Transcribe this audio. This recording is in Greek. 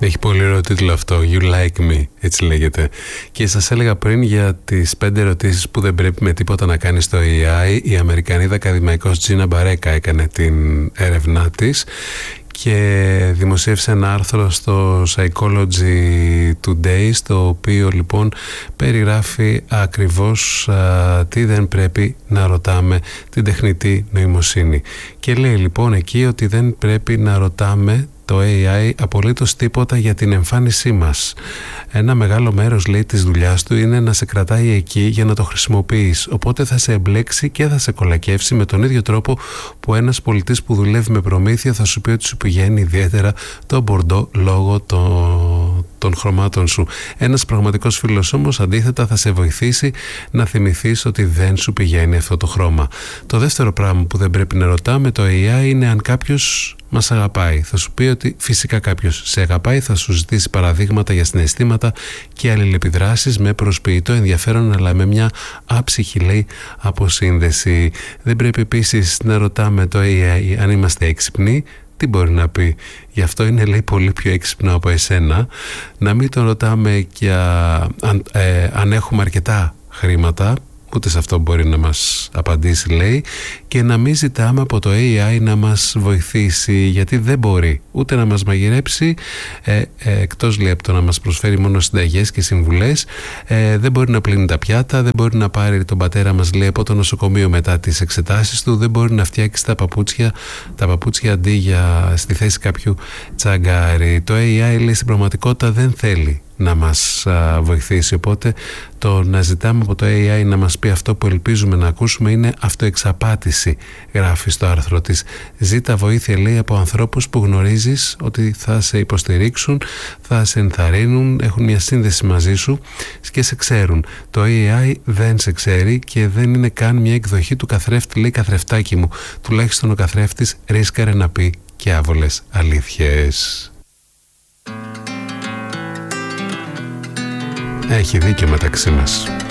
Έχει πολύ ωραίο τίτλο αυτό, You Like Me, έτσι λέγεται. Και σας έλεγα πριν για τις 5 ερωτήσεις που δεν πρέπει με τίποτα να κάνει στο AI. Η Αμερικανίδα ακαδημαϊκός Τζίνα Μπαρέκα έκανε την έρευνά της και δημοσίευσε ένα άρθρο στο Psychology Today, στο οποίο λοιπόν περιγράφει ακριβώς τι δεν πρέπει να ρωτάμε την τεχνητή νοημοσύνη. Και λέει λοιπόν εκεί ότι δεν πρέπει να ρωτάμε το AI απολύτως τίποτα για την εμφάνισή μας. Ένα μεγάλο μέρος, λέει, της δουλειάς του είναι να σε κρατάει εκεί για να το χρησιμοποιείς. Οπότε θα σε εμπλέξει και θα σε κολακεύσει με τον ίδιο τρόπο που ένας πολιτής που δουλεύει με προμήθεια θα σου πει ότι σου πηγαίνει ιδιαίτερα το μπορντό λόγω των χρωμάτων σου. Ένας πραγματικός φίλος όμως αντίθετα θα σε βοηθήσει να θυμηθείς ότι δεν σου πηγαίνει αυτό το χρώμα. Το δεύτερο πράγμα που δεν πρέπει να ρωτάμε το AI είναι αν κάποιος μας αγαπάει. Θα σου πει ότι φυσικά κάποιος σε αγαπάει, θα σου ζητήσει παραδείγματα για συναισθήματα και αλληλεπιδράσεις με προσποιητό ενδιαφέρον, αλλά με μια άψυχη, λέει, αποσύνδεση. Δεν πρέπει επίσης να ρωτάμε το AI αν είμαστε έξυπνοι. Τι μπορεί να πει? Γι' αυτό είναι, λέει, πολύ πιο έξυπνο από εσένα. Να μην τον ρωτάμε και αν έχουμε αρκετά χρήματα. Ούτε σε αυτό μπορεί να μας απαντήσει, λέει, και να μην ζητάμε από το AI να μας βοηθήσει, γιατί δεν μπορεί ούτε να μας μαγειρέψει, εκτός, λέει, από το να μας προσφέρει μόνο συνταγές και συμβουλές, δεν μπορεί να πλύνει τα πιάτα, δεν μπορεί να πάρει τον πατέρα μας, λέει, από το νοσοκομείο μετά τις εξετάσεις του, δεν μπορεί να φτιάξει τα παπούτσια αντί για στη θέση κάποιου τσαγκάρι. Το AI, λέει, στην πραγματικότητα δεν θέλει να μας βοηθήσει, οπότε το να ζητάμε από το AI να μας πει αυτό που ελπίζουμε να ακούσουμε είναι αυτοεξαπάτηση, γράφει στο άρθρο της. Ζήτα βοήθεια, λέει, από ανθρώπους που γνωρίζεις ότι θα σε υποστηρίξουν, θα σε ενθαρρύνουν, έχουν μια σύνδεση μαζί σου και σε ξέρουν. Το AI δεν σε ξέρει και δεν είναι καν μια εκδοχή του καθρέφτη, λέει, καθρεφτάκι μου. Τουλάχιστον ο καθρέφτης ρίσκαρε να πει και άβολες αλήθειες. Έχει δίκιο μεταξύ μας.